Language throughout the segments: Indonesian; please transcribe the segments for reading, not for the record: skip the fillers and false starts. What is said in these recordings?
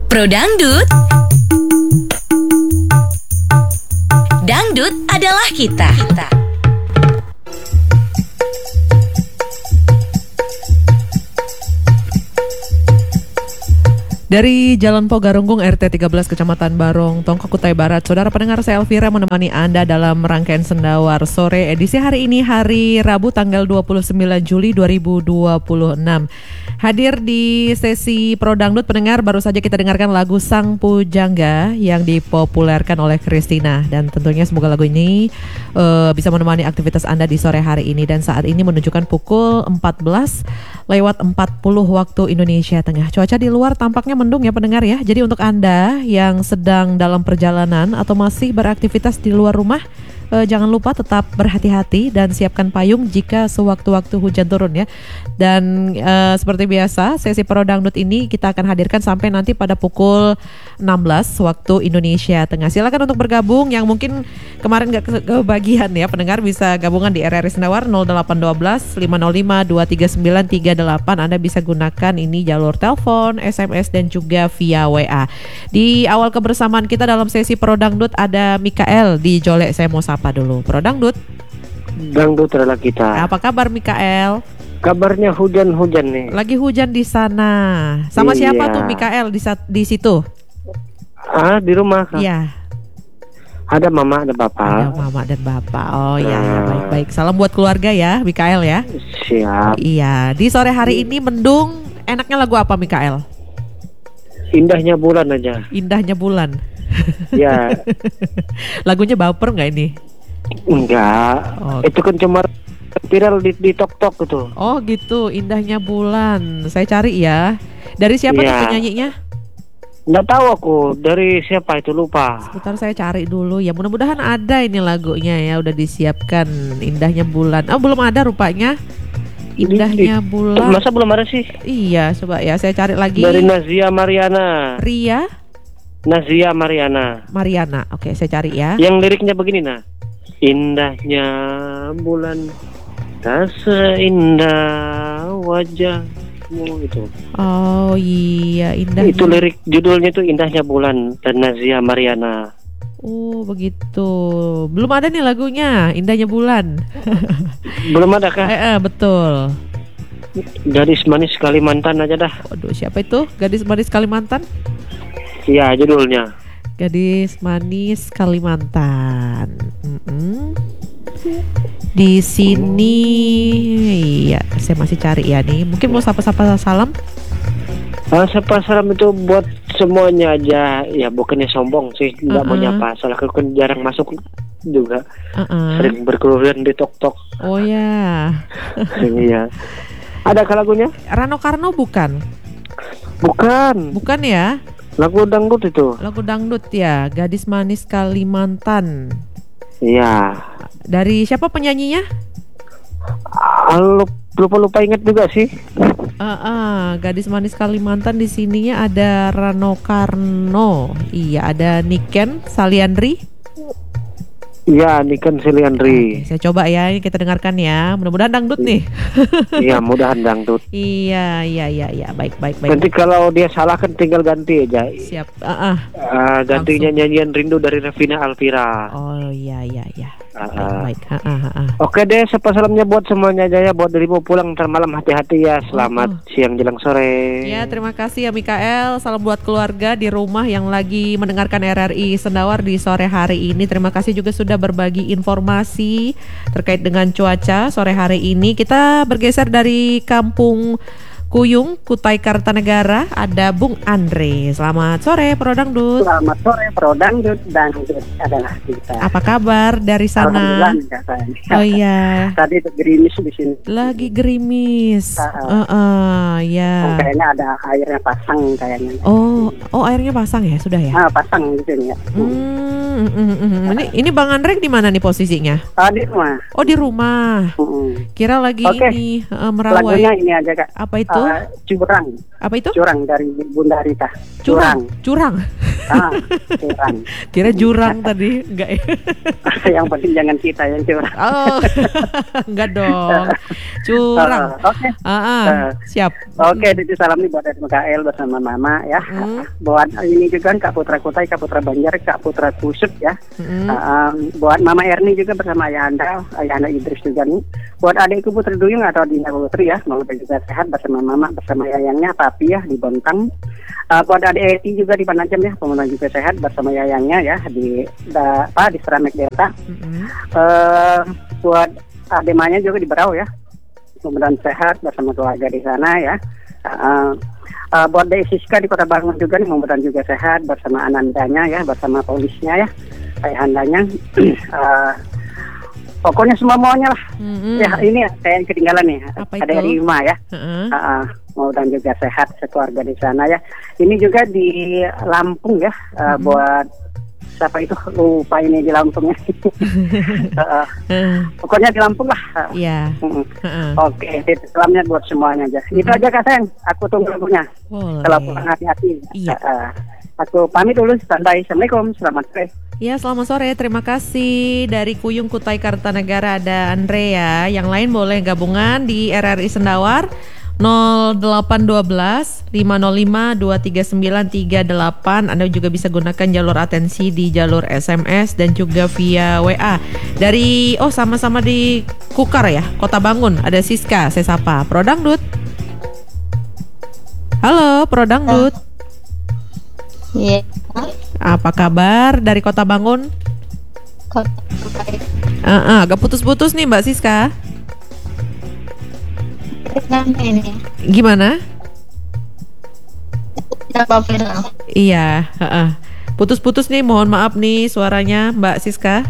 Pro Dangdut. Dangdut adalah kita. Dari Jalan Pogarunggung RT 13 Kecamatan Barong, Tongko, Kutai Barat. Saudara pendengar, saya Elvira menemani Anda dalam rangkaian Sendawar Sore edisi hari ini, hari Rabu tanggal 29 Juli 2026. Hadir di sesi Pro Dangdut pendengar, baru saja kita dengarkan lagu Sang Pujangga yang dipopulerkan oleh Christina. Dan tentunya semoga lagu ini bisa menemani aktivitas Anda di sore hari ini. Dan saat ini menunjukkan pukul 14:40 waktu Indonesia Tengah. Cuaca di luar tampaknya mendung ya pendengar ya. Jadi untuk Anda yang sedang dalam perjalanan atau masih beraktivitas di luar rumah, jangan lupa tetap berhati-hati dan siapkan payung jika sewaktu-waktu hujan turun ya. Dan seperti biasa, sesi Pro Dangdut ini kita akan hadirkan sampai nanti pada pukul 16 waktu Indonesia Tengah. Silakan untuk bergabung yang mungkin kemarin gak kebagian ya pendengar, bisa gabungan di RRI Sendawar 0812 505 23938. Anda bisa gunakan ini jalur telepon, SMS dan juga via WA. Di awal kebersamaan kita dalam sesi Pro Dangdut ada Mikael di Jolek. Saya mau sapa dulu. Pro Dangdut. Dangdut adalah kita. Apa kabar Mikael? Kabarnya hujan-hujan nih. Lagi hujan di sana. Sama Iya. siapa tuh Mikael di situ? Di rumah Kak. Iya. Ada mama, ada bapak. Ada mama dan bapak. Oh iya, ya, baik-baik. Salam buat keluarga ya Mikael ya. Siap. Iya. Di sore hari ini mendung. Enaknya lagu apa Mikael? Indahnya bulan aja. Indahnya bulan. Ya. Lagunya baper nggak ini? Enggak. Oh. Itu kan cuma viral di TikTok gitu. Oh gitu, Indahnya Bulan. Saya cari ya. Dari siapa tuh Iya. penyanyinya? Nggak tahu aku dari siapa itu, lupa. Sebentar saya cari dulu ya. Mudah-mudahan ada ini lagunya ya, udah disiapkan. Indahnya Bulan. Oh, belum ada rupanya. Indahnya Bulan. Masa belum ada sih? Iya, coba ya saya cari lagi. Dari Nazia Mariana. Ria Nazia Mariana. Mariana. Oke, saya cari ya. Yang liriknya begini nah. Indahnya bulan tak seindah wajahmu itu. Oh iya, indahnya. Itu lirik judulnya itu Indahnya Bulan dan Nazia Mariana. Oh begitu. Belum ada nih lagunya Indahnya Bulan. Belum ada kah? Betul. Gadis Manis Kalimantan aja dah. Waduh, siapa itu? Gadis Manis Kalimantan? Iya judulnya. Gadis Manis Kalimantan. Di sini ya, saya masih cari ya nih. Mungkin mau sapa-sapa salam? Sapa salam itu buat semuanya aja. Ya bukannya sombong sih, nggak mau nyapa. Soalnya aku kan jarang masuk juga. Sering berkeluaran di TikTok. Oh ya. Iya. Ada kah lagunya? Rano Karno bukan? Bukan. Bukan ya? Lagu dangdut itu. Lagu dangdut ya, Gadis Manis Kalimantan. Iya. Dari siapa penyanyinya? Lupa ingat juga sih. Gadis Manis Kalimantan, di sininya ada Rano Karno. Iya, ada Niken Saliandri. Iya, Niken Siliandri. Oke, saya coba ya, ini kita dengarkan ya. Mudah-mudahan dangdut nih. Iya, mudahan dangdut. Iya, baik. Nanti kalau dia salah kan tinggal ganti aja. Siap. Gantinya nyanyian Rindu dari Revina Alvira. Oh iya. Baik. Oke deh, sapa salamnya buat semuanya aja ya. Buat dirimu pulang ntar malam, hati-hati ya. Selamat siang jelang sore. Ya, terima kasih ya Mikael. Salam buat keluarga di rumah yang lagi mendengarkan RRI Sendawar di sore hari ini. Terima kasih juga sudah berbagi informasi terkait dengan cuaca sore hari ini. Kita bergeser dari Kampung Kuyung, Kutai Kartanegara, ada Bung Andre. Selamat sore Pro Dangdut. Selamat sore Pro Dangdut, Dangdut adalah kita. Apa kabar dari sana? Oh iya. Tadi itu gerimis di sini. Lagi gerimis. Ya. Kayaknya ada airnya pasang kayaknya. Oh airnya pasang ya, sudah ya? Pasang di sini ya. Ini Bang Andre di mana nih posisinya? Di rumah. Oh, di rumah. Kira lagi ini merawai. Lagunya ini aja, Kak. Apa itu? Curang. Apa itu? Curang dari Bunda Rita. Curang. Curang. Kira jurang tadi, enggak ya? Yang penting jangan kita yang curang. Oh, enggak dong. Curang. Oke. Siap. Oke, itu salam nih buat MKL bersama Mama ya. Buat ini juga Kak Putra Kutai, Kak Putra Banjar, Kak Putra Kusut ya. Buat Mama Erni juga bersama Ayah Anda Idris juga nih. Buat adikku Putri Duyung atau Dina Putri ya, semoga juga sehat bersama Mama, bersama Yayangnya, Papi ya di Bontang. Buat adik Eti juga di Panajam ya, semoga juga sehat bersama Yayangnya ya di Seramek Delta. Buat ademanya juga di Berau ya, mudah-mudahan sehat bersama keluarga di sana ya. Buat Dek Siska di Kota Bangun juga nih, mudah-mudahan juga sehat bersama Anandanya ya, bersama polisnya ya, ayah andanya. Pokoknya semuanya lah. Ya ini saya yang ketinggalan nih. Ada Rima ya. Mudah-mudahan juga sehat sekeluarga di sana ya. Ini juga di Lampung ya. Buat siapa itu, lupa ini di Lampung ya. Pokoknya di Lampung lah. Iya. Oke, salamnya buat semuanya aja. Itu aja Kak Sen, aku tunggu lagunya. Kalau pulang hati-hati. Iya. Aku pamit dulu, standby. Assalamualaikum, selamat sore. Ya, selamat sore. Terima kasih. Dari Kuyung Kutai Kartanegara ada Andrea. Yang lain boleh gabungan di RRI Sendawar 0812 505 23938. Anda juga bisa gunakan jalur atensi di jalur SMS dan juga via WA. Dari sama-sama di Kukar ya, Kota Bangun. Ada Siska, saya sapa. Pro Dangdut. Halo, Pro Dangdut. Iya. Apa kabar dari Kota Bangun? Agak putus-putus nih Mbak Siska. Gimana? Iya, putus-putus nih, mohon maaf nih suaranya Mbak Siska.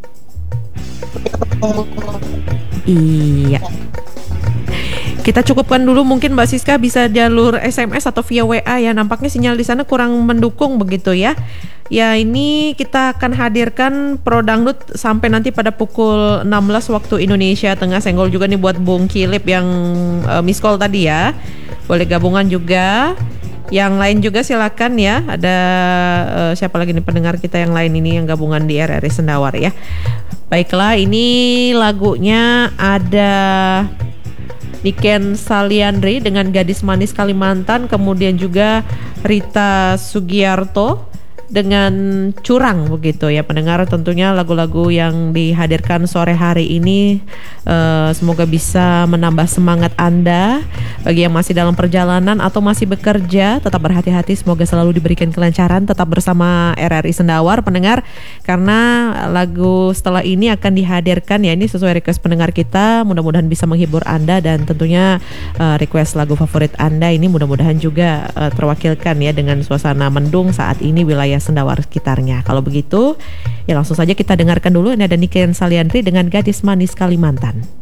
Iya. Kita cukupkan dulu, mungkin Mbak Siska bisa jalur SMS atau via WA ya. Nampaknya sinyal di sana kurang mendukung begitu ya. Ya, ini kita akan hadirkan Pro Dangdut sampai nanti pada pukul 16 waktu Indonesia Tengah. Senggol juga nih buat Bung Kilip yang miss call tadi ya. Boleh gabungan juga. Yang lain juga silakan ya. Ada siapa lagi nih pendengar kita yang lain ini yang gabungan di RRI Sendawar ya. Baiklah, ini lagunya ada Niken Saliandri dengan Gadis Manis Kalimantan, kemudian juga Rita Sugiarto dengan Curang begitu ya pendengar. Tentunya lagu-lagu yang dihadirkan sore hari ini semoga bisa menambah semangat Anda. Bagi yang masih dalam perjalanan atau masih bekerja, tetap berhati-hati, semoga selalu diberikan kelancaran. Tetap bersama RRI Sendawar pendengar, karena lagu setelah ini akan dihadirkan ya, ini sesuai request pendengar kita. Mudah-mudahan bisa menghibur Anda dan tentunya request lagu favorit Anda ini mudah-mudahan juga terwakilkan ya dengan suasana mendung saat ini wilayah Sendawar sekitarnya. Kalau begitu, ya langsung saja kita dengarkan dulu. Ini ada Niken Saliandri dengan Gadis Manis Kalimantan.